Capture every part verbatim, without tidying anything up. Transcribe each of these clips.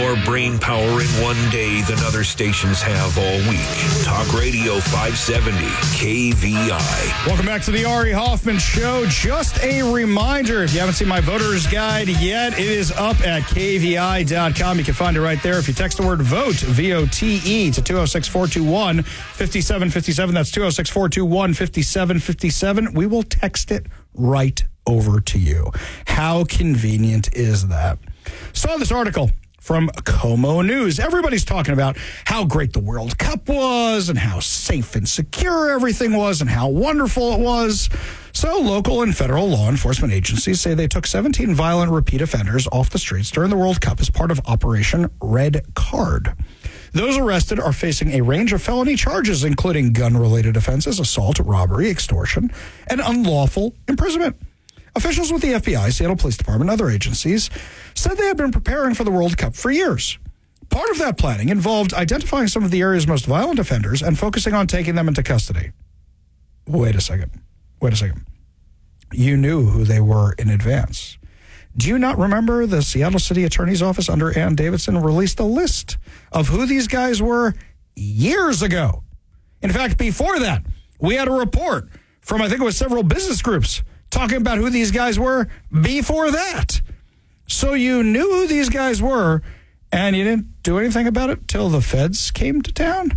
more brain power in one day than other stations have all week. Talk Radio five seventy, K V I. Welcome back to the Ari Hoffman Show. Just a reminder, if you haven't seen my voter's guide yet, it is up at K V I dot com. You can find it right there. If you text the word VOTE, V O T E, to two oh six, four two one, five seven five seven, that's two oh six, four two one, five seven five seven, we will text it right over to you. How convenient is that? Saw this article from Como News. Everybody's talking about how great the World Cup was and how safe and secure everything was and how wonderful it was. So local and federal law enforcement agencies say they took seventeen violent repeat offenders off the streets during the World Cup as part of Operation Red Card. Those arrested are facing a range of felony charges, including gun-related offenses, assault, robbery, extortion, and unlawful imprisonment. Officials with the F B I, Seattle Police Department, and other agencies said they had been preparing for the World Cup for years. Part of that planning involved identifying some of the area's most violent offenders and focusing on taking them into custody. Wait a second. Wait a second. You knew who they were in advance. Do you not remember the Seattle City Attorney's Office under Ann Davidson released a list of who these guys were years ago? In fact, before that, we had a report from, I think it was several business groups, talking about who these guys were before that. So you knew who these guys were, and you didn't do anything about it till the feds came to town?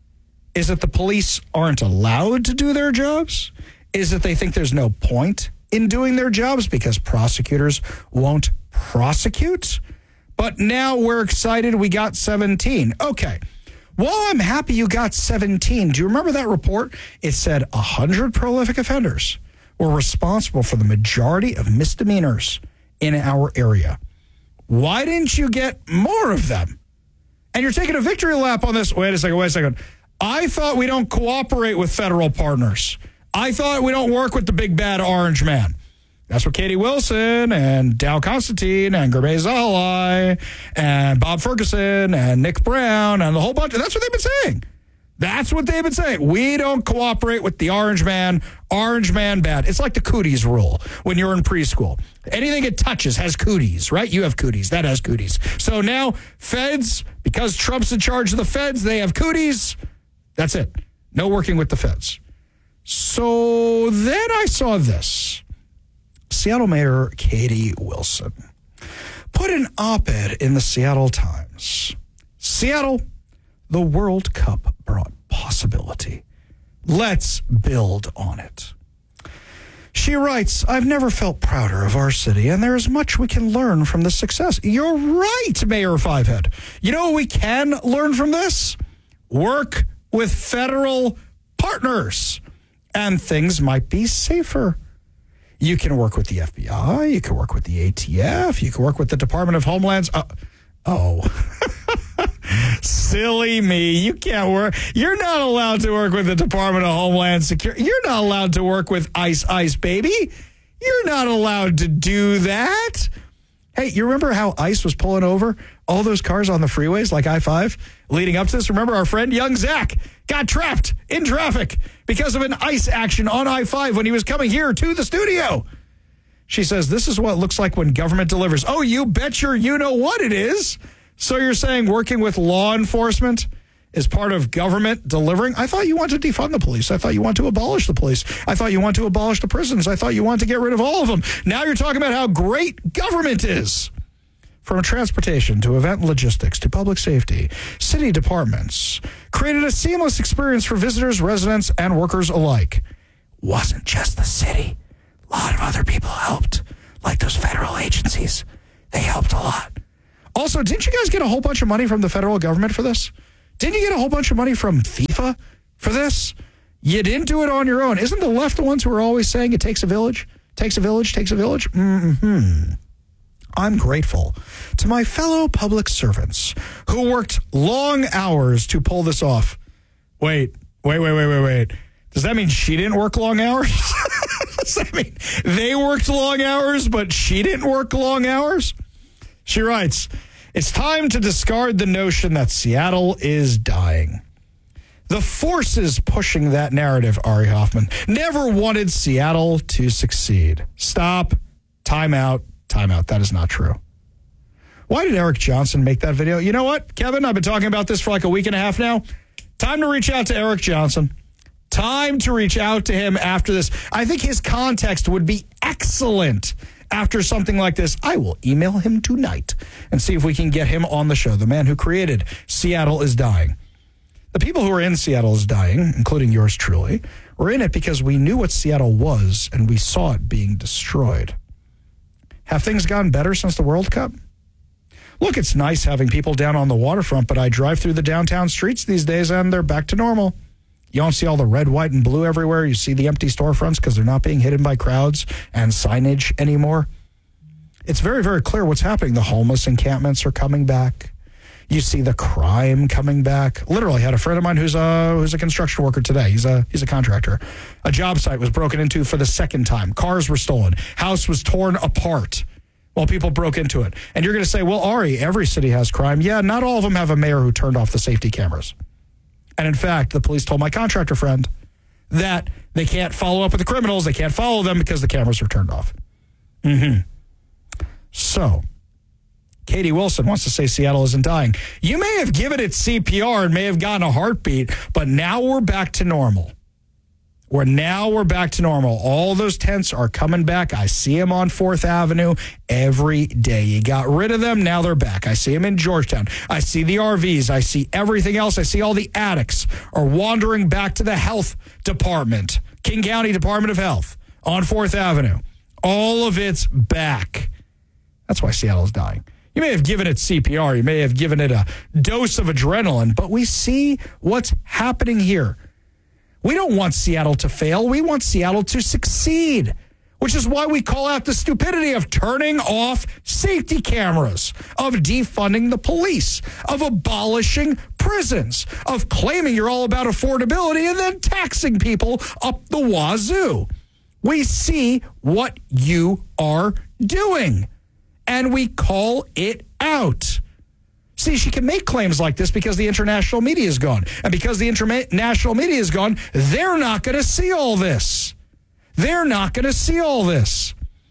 Is it the police aren't allowed to do their jobs? Is it they think there's no point in doing their jobs because prosecutors won't prosecute? But now we're excited we got seventeen. Okay. Well, I'm happy you got seventeen. Do you remember that report? It said one hundred prolific offenders were responsible for the majority of misdemeanors in our area. Why didn't you get more of them? And you're taking a victory lap on this. Wait a second, wait a second. I thought we don't cooperate with federal partners. I thought we don't work with the big bad orange man. That's what Katie Wilson and Dow Constantine and Gurmay Zalai and Bob Ferguson and Nick Brown and the whole bunch. That's what they've been saying. That's what they've been saying. We don't cooperate with the orange man. Orange man bad. It's like the cooties rule when you're in preschool. Anything it touches has cooties, right? You have cooties. That has cooties. So now feds, because Trump's in charge of the feds, they have cooties. That's it. No working with the feds. So then I saw this. Seattle Mayor Katie Wilson put an op-ed in the Seattle Times. Seattle, the World Cup brought possibility. Let's build on it. She writes, I've never felt prouder of our city, and there is much we can learn from this success. You're right, Mayor Fivehead. You know what we can learn from this? Work with federal partners, and things might be safer. You can work with the F B I. You can work with the A T F. You can work with the Department of Homeland. Uh, oh, silly me. You can't work. You're not allowed to work with the Department of Homeland Security. You're not allowed to work with ICE, ICE, baby. You're not allowed to do that. Hey, you remember how ICE was pulling over all those cars on the freeways like I five leading up to this? Remember our friend young Zach got trapped in traffic because of an ICE action on I five when he was coming here to the studio. She says, this is what it looks like when government delivers. Oh, you bet your you know what it is. So you're saying working with law enforcement is part of government delivering? I thought you wanted to defund the police. I thought you want to abolish the police. I thought you want to abolish the prisons. I thought you want to get rid of all of them. Now you're talking about how great government is. From transportation to event logistics to public safety, city departments created a seamless experience for visitors, residents, and workers alike. Wasn't just the city. A lot of other people helped, like those federal agencies. They helped a lot. Also, didn't you guys get a whole bunch of money from the federal government for this? Didn't you get a whole bunch of money from FIFA for this? You didn't do it on your own. Isn't the left the ones who are always saying it takes a village, takes a village, takes a village? Mm-hmm. I'm grateful to my fellow public servants who worked long hours to pull this off. Wait, wait, wait, wait, wait, wait. Does that mean she didn't work long hours? Does that mean they worked long hours, but she didn't work long hours? She writes, it's time to discard the notion that Seattle is dying. The forces pushing that narrative, Ari Hoffman, never wanted Seattle to succeed. Stop. Time out. Time out. That is not true. Why did Eric Johnson make that video? You know what, Kevin? I've been talking about this for like a week and a half now. Time to reach out to Eric Johnson. Time to reach out to him after this. I think his context would be excellent after something like this. I will email him tonight and see if we can get him on the show. The man who created Seattle is Dying. The people who are in Seattle is Dying, including yours truly, were in it because we knew what Seattle was and we saw it being destroyed. Have things gotten better since the World Cup? Look, it's nice having people down on the waterfront, but I drive through the downtown streets these days and they're back to normal. You don't see all the red, white, and blue everywhere. You see the empty storefronts because they're not being hidden by crowds and signage anymore. It's very, very clear what's happening. The homeless encampments are coming back. You see the crime coming back. Literally, had a friend of mine who's a who's a construction worker today. He's a he's a contractor. A job site was broken into for the second time. Cars were stolen. House was torn apart while people broke into it. And you're going to say, well, Ari, every city has crime. Yeah, not all of them have a mayor who turned off the safety cameras. And in fact, the police told my contractor friend that they can't follow up with the criminals. They can't follow them because the cameras are turned off. Mm-hmm. So, Katie Wilson wants to say Seattle isn't dying. You may have given it C P R and may have gotten a heartbeat, but now we're back to normal. We're now we're back to normal. All those tents are coming back. I see them on fourth Avenue every day. You got rid of them. Now they're back. I see them in Georgetown. I see the R Vs. I see everything else. I see all the addicts are wandering back to the health department, King County Department of Health on fourth Avenue. All of it's back. That's why Seattle's dying. You may have given it C P R. You may have given it a dose of adrenaline, but we see what's happening here. We don't want Seattle to fail. We want Seattle to succeed, which is why we call out the stupidity of turning off safety cameras, of defunding the police, of abolishing prisons, of claiming you're all about affordability and then taxing people up the wazoo. We see what you are doing, and we call it out. See, she can make claims like this because the international media is gone. And because the international media is gone, they're not going to see all this. They're not going to see all this.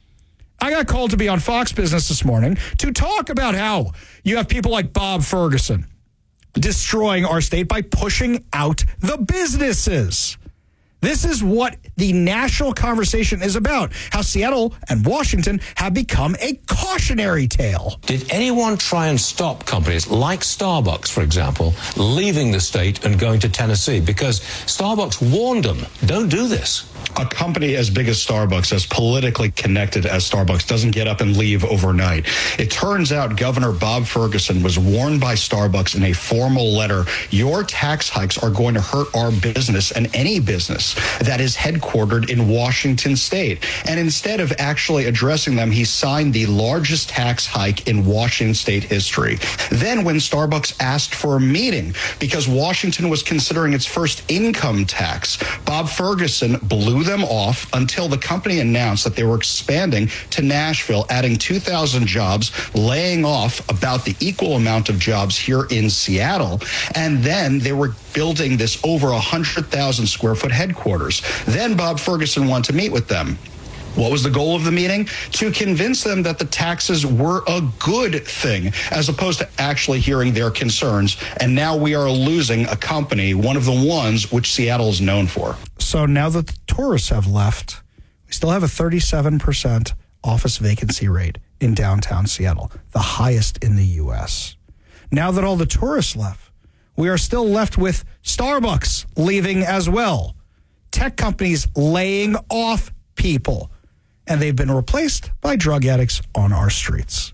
I got called to be on Fox Business this morning to talk about how you have people like Bob Ferguson destroying our state by pushing out the businesses. This is what the national conversation is about, how Seattle and Washington have become a cautionary tale. Did anyone try and stop companies like Starbucks, for example, leaving the state and going to Tennessee? Because Starbucks warned them, don't do this. A company as big as Starbucks, as politically connected as Starbucks, doesn't get up and leave overnight. It turns out Governor Bob Ferguson was warned by Starbucks in a formal letter, your tax hikes are going to hurt our business and any business that is headquartered in Washington state. And instead of actually addressing them, he signed the largest tax hike in Washington state history. Then when Starbucks asked for a meeting because Washington was considering its first income tax, Bob Ferguson blew them off until the company announced that they were expanding to Nashville, adding two thousand jobs, laying off about the equal amount of jobs here in Seattle. And then they were building this over one hundred thousand square foot headquarters. Then Bob Ferguson wanted to meet with them. What was the goal of the meeting? To convince them that the taxes were a good thing, as opposed to actually hearing their concerns. And now we are losing a company, one of the ones which Seattle is known for. So now that the tourists have left, we still have a thirty-seven percent office vacancy rate in downtown Seattle, the highest in the U S. Now that all the tourists left, we are still left with Starbucks leaving as well, tech companies laying off people, and they've been replaced by drug addicts on our streets.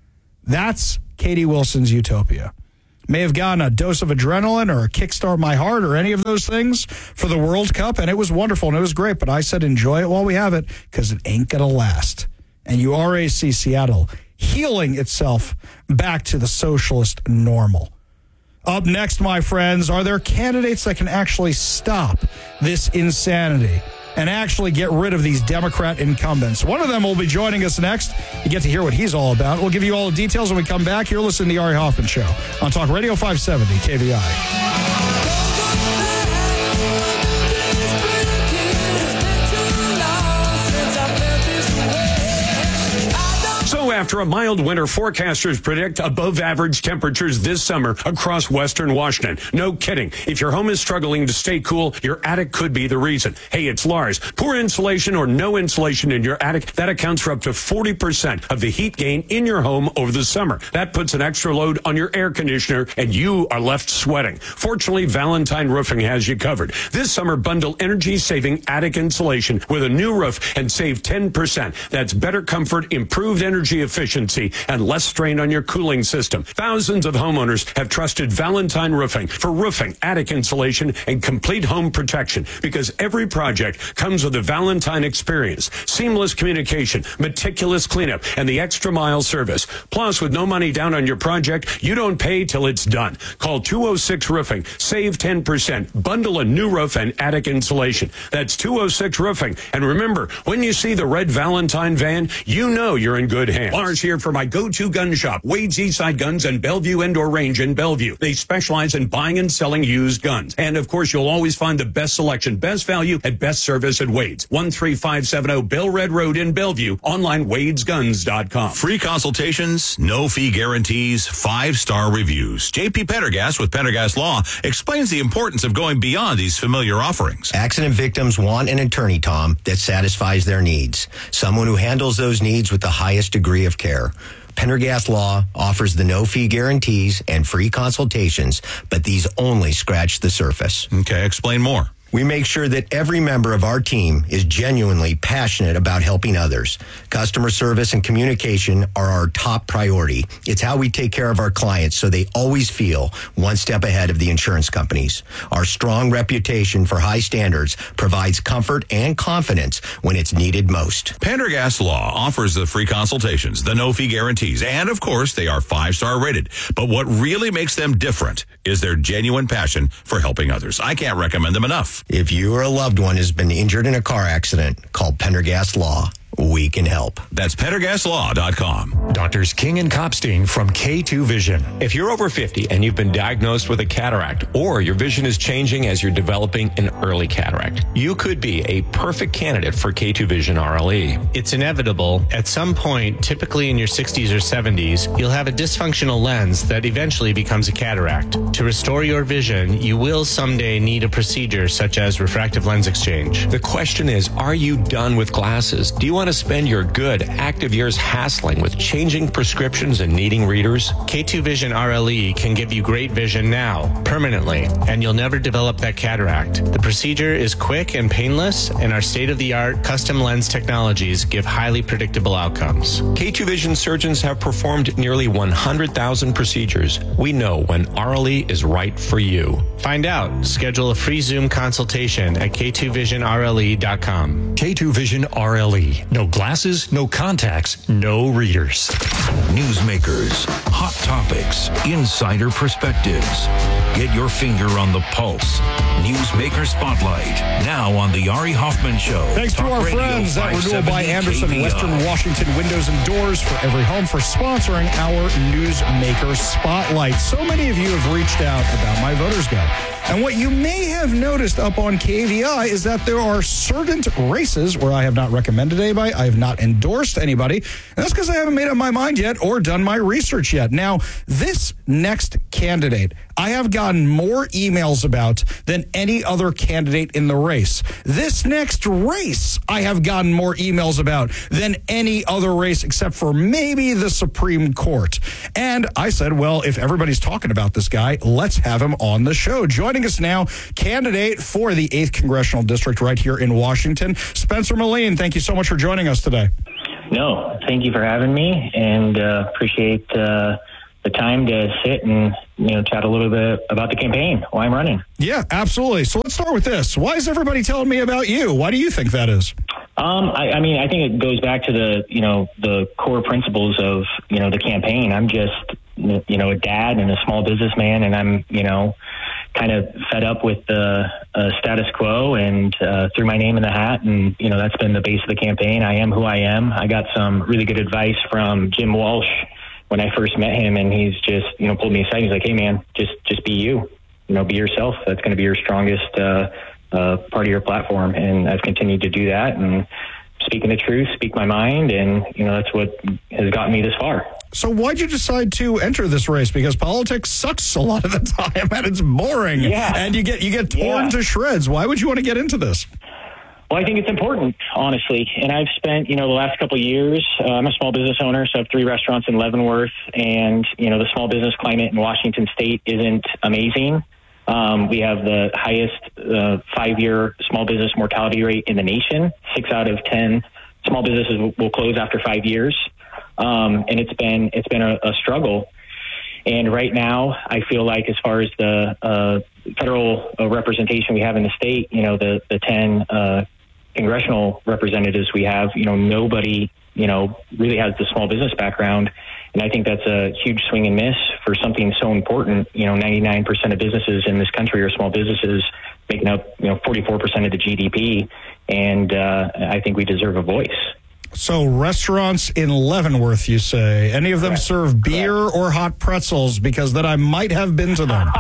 That's Katie Wilson's utopia. May have gotten a dose of adrenaline or a kickstart my heart or any of those things for the World Cup, and it was wonderful and it was great, but I said enjoy it while we have it because it ain't going to last. And you already see Seattle healing itself back to the socialist normal. Up next, my friends, are there candidates that can actually stop this insanity and actually get rid of these Democrat incumbents? One of them will be joining us next. You get to hear what he's all about. We'll give you all the details when we come back. You're listening to the Ari Hoffman Show on Talk Radio five seventy K V I. So after a mild winter, forecasters predict above average temperatures this summer across western Washington. No kidding. If your home is struggling to stay cool, your attic could be the reason. Hey, it's Lars. Poor insulation or no insulation in your attic, that accounts for up to forty percent of the heat gain in your home over the summer. That puts an extra load on your air conditioner and you are left sweating. Fortunately, Valentine Roofing has you covered. This summer, bundle energy-saving attic insulation with a new roof and save ten percent. That's better comfort, improved energy efficiency, and less strain on your cooling system. Thousands of homeowners have trusted Valentine Roofing for roofing, attic insulation, and complete home protection because every project comes with a Valentine experience, seamless communication, meticulous cleanup, and the extra mile service. Plus, with no money down on your project, you don't pay till it's done. Call two oh six Roofing. Save ten percent. Bundle a new roof and attic insulation. That's two oh six Roofing. And remember, when you see the red Valentine van, you know you're in good hands. Lars here for my go-to gun shop, Wade's Eastside Guns and Bellevue Indoor Range in Bellevue. They specialize in buying and selling used guns. And of course, you'll always find the best selection, best value, and best service at Wade's. one three five seven zero Bill Red Road in Bellevue. Online, wades guns dot com. Free consultations, no fee guarantees, five-star reviews. J P Pendergast with Pendergast Law explains the importance of going beyond these familiar offerings. Accident victims want an attorney, Tom, that satisfies their needs. Someone who handles those needs with the highest degree of care. Pendergast Law offers the no-fee guarantees and free consultations, but these only scratch the surface. Okay, explain more. We make sure that every member of our team is genuinely passionate about helping others. Customer service and communication are our top priority. It's how we take care of our clients so they always feel one step ahead of the insurance companies. Our strong reputation for high standards provides comfort and confidence when it's needed most. Pendergast Law offers the free consultations, the no-fee guarantees, and of course, they are five-star rated. But what really makes them different is their genuine passion for helping others. I can't recommend them enough. If you or a loved one has been injured in a car accident, call Pendergast Law. We can help. That's pendergast law dot com. Doctors King and Kopstein from K two Vision. If you're over fifty and you've been diagnosed with a cataract, or your vision is changing as you're developing an early cataract, you could be a perfect candidate for K two Vision R L E. It's inevitable. At some point, typically in your sixties or seventies, you'll have a dysfunctional lens that eventually becomes a cataract. To restore your vision, you will someday need a procedure such as refractive lens exchange. The question is, are you done with glasses? Do you want to spend your good, active years hassling with changing prescriptions and needing readers? K two Vision R L E can give you great vision now, permanently, and you'll never develop that cataract. The procedure is quick and painless, and our state-of-the-art custom lens technologies give highly predictable outcomes. K two Vision surgeons have performed nearly one hundred thousand procedures. We know when R L E is right for you. Find out. Schedule a free Zoom consultation at K two vision R L E dot com. K two Vision R L E. No glasses, no contacts, no readers. Newsmakers, hot topics, insider perspectives. Get your finger on the pulse. Newsmaker Spotlight, now on the Ari Hoffman Show. Thanks to Talk our Radio friends at Renewal by Anderson, K V I. Western Washington Windows and Doors for every home for sponsoring our Newsmaker Spotlight. So many of you have reached out about my voter's guide. And what you may have noticed up on K V I is that there are certain races where I have not recommended anybody, I have not endorsed anybody. And that's because I haven't made up my mind yet or done my research yet. Now, this next candidate, I have gotten more emails about than any other candidate in the race. This next race, I have gotten more emails about than any other race except for maybe the Supreme Court. And I said, well, if everybody's talking about this guy, let's have him on the show. Joining us now, candidate for the eighth Congressional District right here in Washington, Spencer Moline. Thank you so much for joining us today. No, thank you for having me, and uh, appreciate uh, the time to sit and you know chat a little bit about the campaign while I'm running. Yeah, absolutely. So let's start with this. Why is everybody telling me about you? Why do you think that is? Um, I, I mean, I think it goes back to the you know the core principles of you know the campaign. I'm just you know a dad and a small businessman, and I'm you know kind of fed up with the uh, status quo and uh, threw my name in the hat. And, you know, that's been the base of the campaign. I am who I am. I got some really good advice from Jim Walsh when I first met him. And he's just, you know, pulled me aside. He's like, hey, man, just just be you. You know, be yourself. That's going to be your strongest uh, uh, part of your platform. And I've continued to do that. And speaking the truth, speak my mind, and you know that's what has gotten me this far. So why'd you decide to enter this race? Because politics sucks a lot of the time, and it's boring. Yeah. And you get you get torn yeah. to shreds. Why would you want to get into this? Well, I think it's important, honestly. And I've spent, you know, the last couple of years, uh, I'm a small business owner, so I have three restaurants in Leavenworth. And, you know, the small business climate in Washington State isn't amazing. Um, we have the highest uh, five-year small business mortality rate in the nation. Six out of ten small businesses will, will close after five years. Um, and it's been it's been a, a struggle. And right now, I feel like as far as the uh, federal uh, representation we have in the state, you know, the, the ten uh, congressional representatives we have, you know, nobody, you know, really has the small business background. And I think that's a huge swing and miss for something so important. You know, ninety-nine percent of businesses in this country are small businesses, making up, you know, forty-four percent of the G D P. And uh, I think we deserve a voice. So restaurants in Leavenworth, you say. Any of them Correct. serve beer Correct. or hot pretzels? Because then I might have been to them.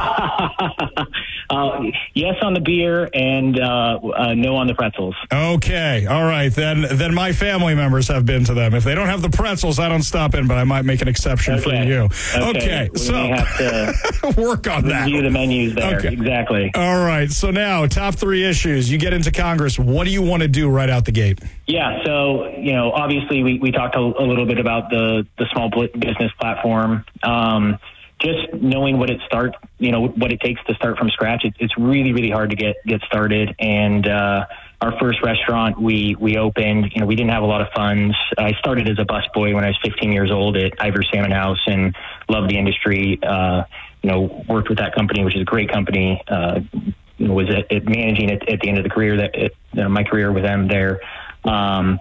uh, yes on the beer and uh, uh, no on the pretzels. Okay. All right. Then then my family members have been to them. If they don't have the pretzels, I don't stop in, but I might make an exception Okay. for you. Okay. Okay. We So may have to work on that. review the menus there. Okay. Exactly. All right. So now, top three issues. You get into Congress. What do you want to do right out the gate? Yeah, so, you know, obviously we, we talked a, a little bit about the, the small business platform. Um, just knowing what it start, you know, what it takes to start from scratch, it, it's really, really hard to get, get started. And uh, our first restaurant we, we opened, you know, we didn't have a lot of funds. I started as a busboy when I was fifteen years old at Ivor Salmon House and loved the industry. Uh, you know, worked with that company, which is a great company. Uh, was at, at managing it at the end of the career, that it, uh, my career with them there. Um,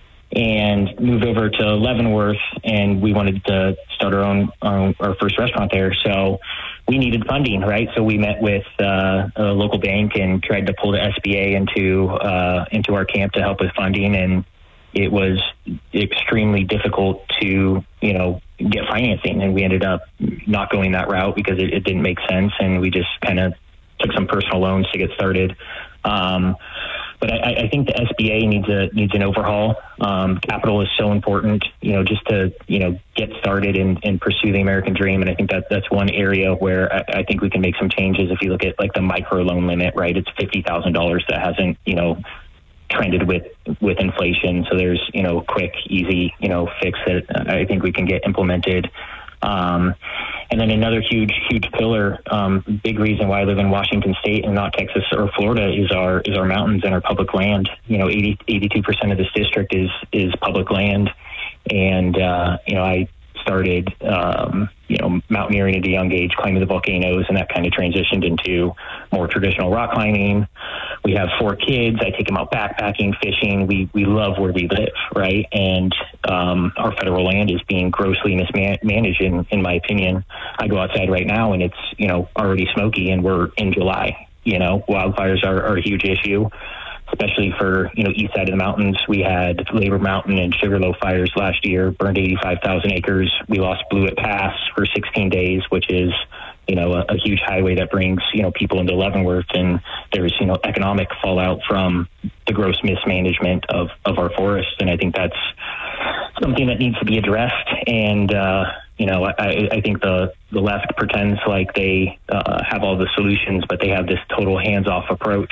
and moved over to Leavenworth, and we wanted to start our own, our, our first restaurant there. So we needed funding, right? So we met with uh, a local bank and tried to pull the S B A into uh, into our camp to help with funding, and it was extremely difficult to, you know, get financing, and we ended up not going that route because it, it didn't make sense, and we just kind of took some personal loans to get started. Um, But I, I think the S B A needs a needs an overhaul. Um, capital is so important, you know, just to, you know, get started and, and pursue the American dream. And I think that that's one area where I, I think we can make some changes. If you look at like the micro loan limit, right, it's fifty thousand dollars that hasn't, you know, trended with with inflation. So there's, you know, quick, easy, you know, fix that I think we can get implemented. Um, and then another huge, huge pillar, um, big reason why I live in Washington State and not Texas or Florida is our is our mountains and our public land. You know, eighty, eighty-two percent of this district is is public land, and uh, you know, I started um, you know mountaineering at a young age, climbing the volcanoes, and that kind of transitioned into more traditional rock climbing. We have four kids. I take them out backpacking, fishing. We we love where we live, right? And um, our federal land is being grossly mismanaged, in, in my opinion. I go outside right now, and it's, you know, already smoky, and we're in July. You know, wildfires are, are a huge issue, especially for, you know, east side of the mountains. We had Labor Mountain and Sugarloaf fires last year, burned eighty-five thousand acres. We lost Blewett Pass for sixteen days, which is, you know, a, a huge highway that brings, you know, people into Leavenworth, and there's, you know, economic fallout from the gross mismanagement of, of our forests. And I think that's something that needs to be addressed. And, uh, you know, I, I think the, the left pretends like they uh, have all the solutions, but they have this total hands-off approach.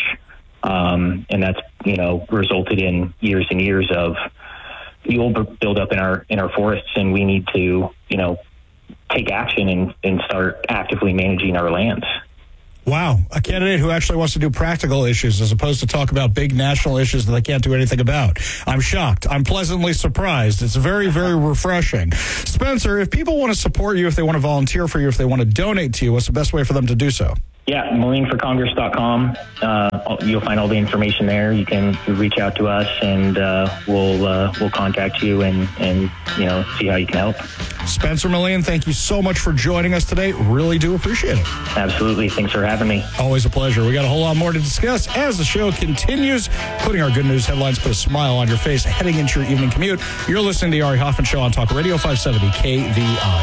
Um, and that's, you know, resulted in years and years of fuel buildup in our, in our forests. And we need to, you know, take action and, and start actively managing our lands. Wow. A candidate who actually wants to do practical issues as opposed to talk about big national issues that they can't do anything about. I'm shocked. I'm pleasantly surprised. It's very, very refreshing. Spencer, if people want to support you, if they want to volunteer for you, if they want to donate to you, what's the best way for them to do so? Yeah, marine for congress dot com. Uh, you'll find all the information there. You can reach out to us, and uh, we'll uh, we'll contact you and, and you know see how you can help. Spencer Millian, thank you so much for joining us today. Really do appreciate it. Absolutely. Thanks for having me. Always a pleasure. We got a whole lot more to discuss as the show continues. Putting our good news headlines, put a smile on your face heading into your evening commute. You're listening to the Ari Hoffman Show on Talk Radio five seventy K V I.